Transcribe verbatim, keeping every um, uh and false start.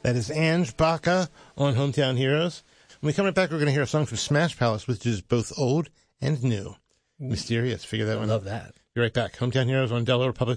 That is Ange Baca on Hometown Heroes. When we come right back, we're going to hear a song from Smash Palace, which is both old and new. Mysterious. Figure that I one out. love that. Be right back. Hometown Heroes on Delaware Public